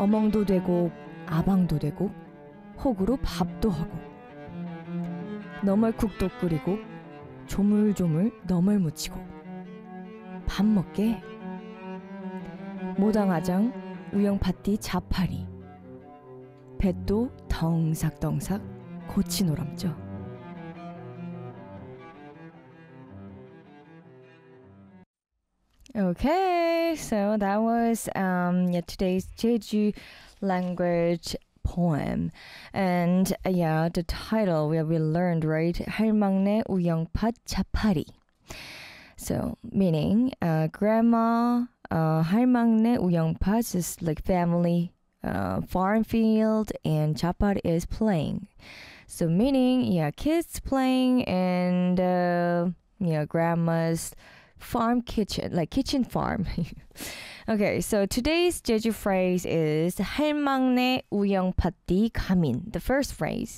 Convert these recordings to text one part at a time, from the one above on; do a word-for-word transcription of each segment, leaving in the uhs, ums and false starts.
어멍도 되고 아방도 되고 혹으로 밥도 하고 너멀국도 끓이고 조물조물 너멀 무치고 밥 먹게 모당아장 우영파띠 자파리 뱃도 덩삭덩삭 고치노람죠. Okay, so that was um yeah, today's Jeju language poem. And uh, yeah, the title we we learned, right? 할망내 우영팥 자파리. So meaning uh, grandma uh, 할망내 우영팥 is like family uh, farm field, and 자파리 is playing. So meaning yeah, kids playing and uh, yeah, grandma's farm kitchen, like kitchen farm. Okay, so today's Jeju phrase is 할망내 우영파띠 가민. The first phrase,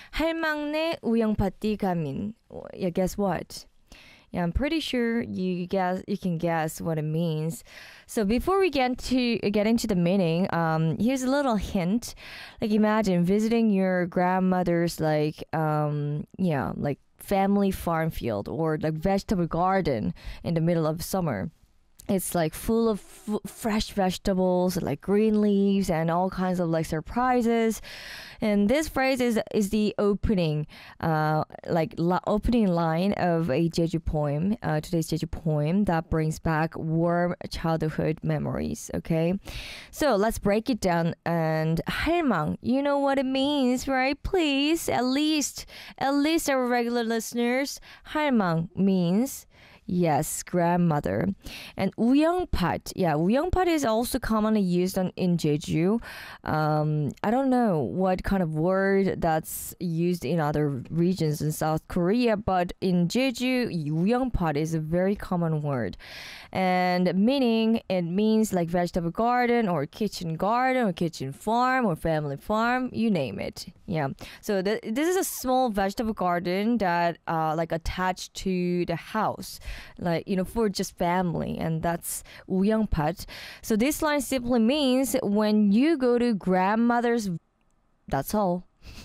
할망내 우영파띠 가민. Yeah, guess what? Yeah, I'm pretty sure you guess you can guess what it means. So before we get to get into the meaning, um, here's a little hint. Like imagine visiting your grandmother's like um yeah like family farm field or like vegetable garden in the middle of summer. It's like full of f- fresh vegetables, like green leaves and all kinds of like surprises. And this phrase is is the opening, uh, like la- opening line of a Jeju poem, uh, today's Jeju poem that brings back warm childhood memories. Okay, so let's break it down. And 할망, you know what it means, right? Please, at least, at least our regular listeners, 할망 means yes, grandmother. And 우영팥, yeah, 우영팥 is also commonly used on, in Jeju. Um, I don't know what kind of word that's used in other regions in South Korea, but in Jeju, 우영팥 is a very common word. And meaning, it means like vegetable garden or kitchen garden or kitchen farm or family farm, you name it. Yeah. So th- this is a small vegetable garden that uh, like attached to the house, like, you know, for just family. And that's 우영팥. So this line simply means when you go to grandmother's, that's all.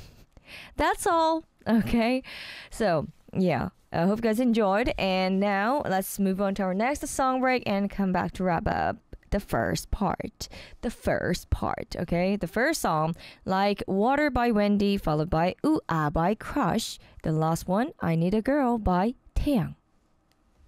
That's all. Okay. So yeah. I hope you guys enjoyed. And now let's move on to our next song break and come back to wrap up the first part. The first part, okay? The first song, like Water by Wendy, followed by Ooh Ah by Crush. The last one, I Need a Girl by 태양.